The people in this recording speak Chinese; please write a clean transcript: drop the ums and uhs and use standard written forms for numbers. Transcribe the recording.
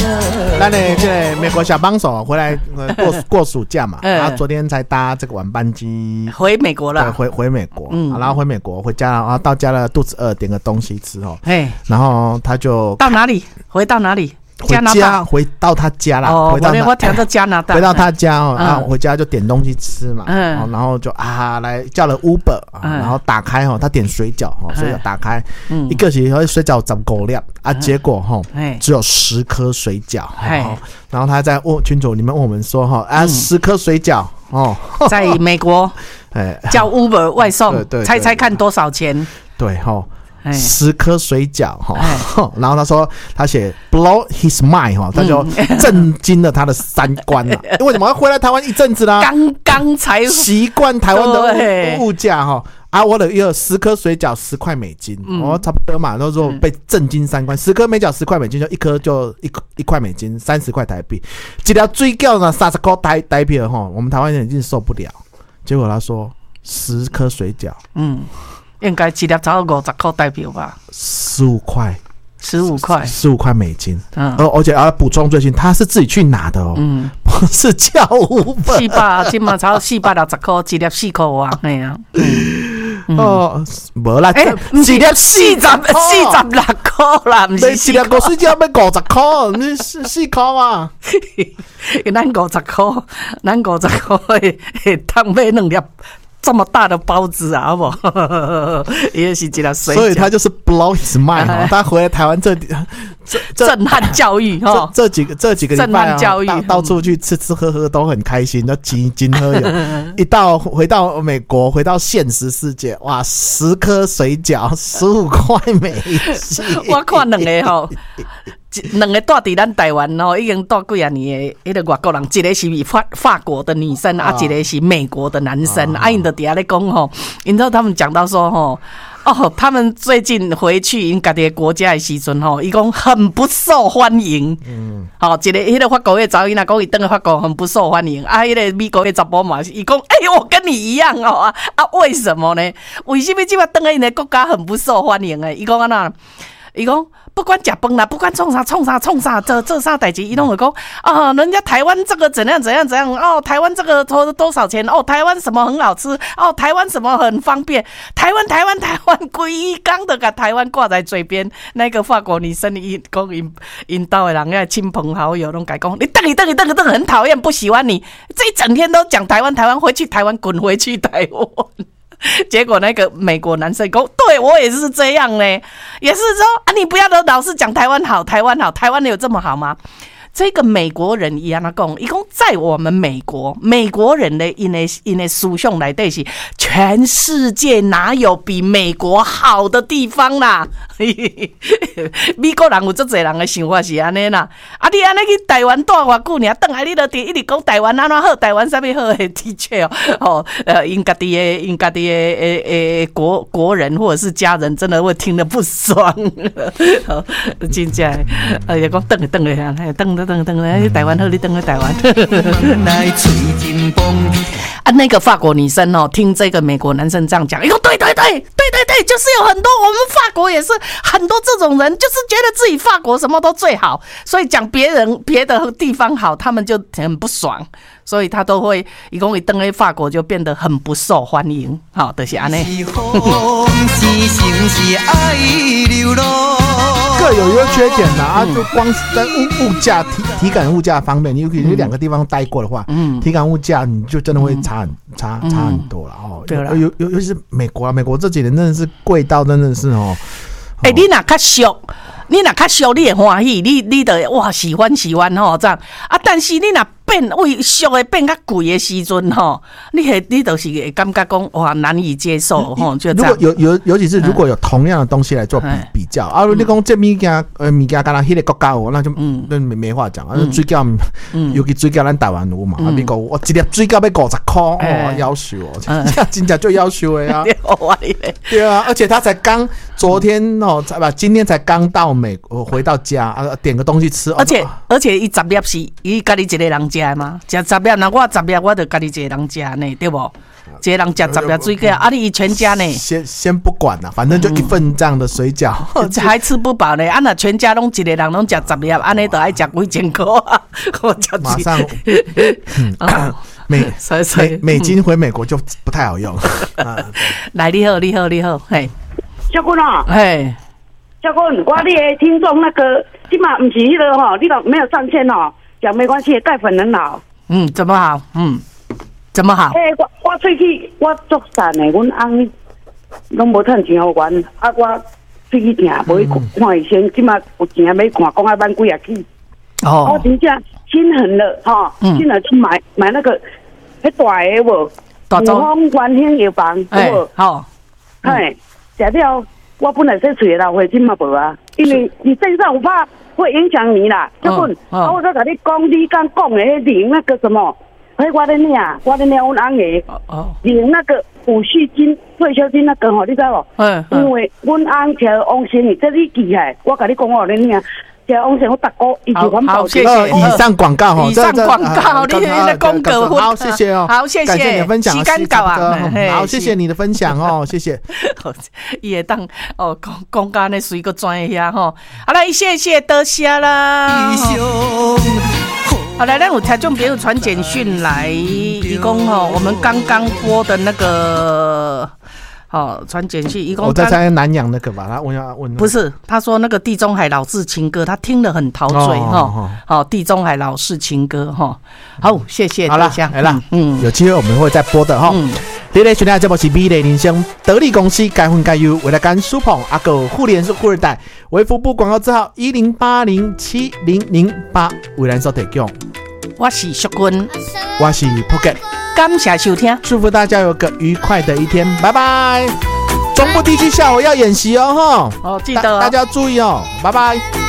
那呢，这个美国小帮手回来过暑假嘛，然后昨天才搭这个晚班机回美国了， 回美国，然后回美国回家，然后到家了，肚子饿，点个东西吃哦，然后他就到哪里？回到哪里？加拿大， 回到他家啦。 哦，我听到加拿大， 回到他家哦，然后回家就点东西吃嘛，然后就来叫了 Uber，然后打开哦，他点水饺哦，水饺打开，一个是水饺15粒啊，结果哈只有10颗水饺，然后他在群组里面问我们说10颗水饺哦， 在美国叫 Uber 外送，猜猜看多少钱？ 对哈。10颗水饺然后他说他写 blow his mind 他就震惊了他的三观了。为什么要回来台湾一阵子啦？ 刚才习惯台湾的物价我的10颗水饺10块美金，差不多嘛，那时候被震惊三观。10颗美饺10块美金，就一颗就1块美金，30块台币。一条水饺呢30块台币我们台湾人已经受不了。结果他说10颗水饺， 应该一粒差不多50块台币吧 ，15块，15块美金。而且补充最新，他是自己去拿的哦，不是叫 500，今嘛差不多460块，一粒4块啊，哎呀， 无啦， 一粒46块啦，不是一粒个水饺要50块，你4块嘛？ 咱50块会当买2粒。这么大的包子啊，好不好？也是一粒水饺， 所以他就是 blow his mind 他回来台湾震撼教育这几个礼拜到处去吃喝都很开心，都津喝有。回到美国，回到现实世界，哇，10颗水饺15块美金。 我看两个两个住伫咱台湾已经住几啊年的，那个外国人，一个是法国的女生一个是美国的男生因就底下在讲你知道他们讲到说他们最近回去因家己的国家的时阵伊讲很不受欢迎，一个那个法国的查某囡仔讲伊回去法国很不受欢迎那个美国的查甫嘛是伊讲我跟你一样为什么呢？为什么这摆回去因的国家很不受欢迎伊讲安怎？伊讲不管吃饭啦，不管创啥，这啥代志，伊拢会讲人家台湾这个怎样台湾这个多少钱台湾什么很好吃台湾什么很方便，台湾规工都把台湾挂在嘴边。那个法国女生伊讲因兜的人那亲朋好友拢讲你瞪很讨厌，不喜欢你，这一整天都讲台湾，回去台湾滚回去台湾。结果那个美国男生说对我也是这样呢，也是说你不要老是讲台湾好，台湾有这么好吗？这个美国人一样的讲，一共在我们美国人的因的思想内底是全世界哪有比美国好的地方啦？美国人有足侪人的想法是安尼啦，你安尼去台湾住偌久呢，回来你就一直讲台湾安怎好，台湾啥物好的，的确因家己的国人或者是家人真的会听得不爽，真正也讲等台湾好，你等台湾。那个法国女生听这个美国男生这样讲，对，就是有很多我们法国也是很多这种人，就是觉得自己法国什么都最好，所以讲别的地方好，他们就很不爽，所以他都会一共一登在法国就变得很不受欢迎。好，就是安尼。 各有优缺点啦就光在物价体感物价方面，你有2个地方待过的话，体感物价你就真的会差很多了对了， 尤其是美国美国这几年真的是贵到真的是你若较俗，你会欢喜，你就哇喜欢这样但是你若为俗的变较贵的时阵你就是会感觉讲哇难以接受就这样。 如果尤其是如果有同样的东西来做比较你讲这物件敢若迄个国家有，那就没话讲水饺尤其水饺咱台湾有嘛美国我一粒水饺要50块要求真正就要求的对啊，而且他才刚昨天今天才刚到美国回到家点个东西吃， 而且他10粒是他家己一个人吃吗？吃10粒，那我10粒我就家己一个人吃呢，对不？ 一个人吃10粒水饺，你全家呢？ 先不管啦，反正就一份这样的水饺， 还吃不饱呢。那全家拢一个人拢吃10粒，安尼都爱吃几千块啊！我吃马上，美金回美国就不太好用。 来，你好，嘿， 小君啊， 嘿， 小君，我你的听众那个，今嘛不是那个哈，你都没有上线哦，讲没关系，钙粉很好。 怎么好？怎么好？ 我喙齿我作散的，阮翁拢无趁钱互阮，我喙齿疼，无去看医生，今嘛有钱要看，讲要万几啊去。我真正心狠了哈，心狠去买那个迄大的无，五方元兴药房有无？ 好， 嘿，食了。我本来说嘴老血，今嘛无啊，因为你身上有怕会影响你啦。结果我再跟你讲，你刚讲的领那个什么，我的领阮翁的领那个抚恤金、退休金那个吼，你知无？因为阮翁吃王生，这你记下，我跟你讲我的领。王生我大哥一起环保。 谢谢。 以上广告哈， 以上广告，你的功德好，谢谢哦。 好，谢谢。 感谢你的分享， 时间到啊。 好，谢谢你的分享哦，谢谢。 伊会当讲干那水个专业遐吼。好来，谢谢多谢啦。好来，咱有听众朋友传简讯来，伊讲吼，我们刚刚播的那个。传简讯， 我在猜南洋那个吧，他问不是，他说那个地中海老式情歌，他听了很陶醉地中海老式情歌好，谢谢， 好了，来了，有机会我们会再播的哈。你来收听这部是美丽人生得力公司该分该优为了干苏鹏阿狗互联是富二代微服部广告字号10807008为咱所提供。 我是淑君， 我是 Pocket。 感谢收听， 祝福大家有个愉快的一天，拜拜。中部地区下午要演习哦， 记得大家注意哦，拜拜。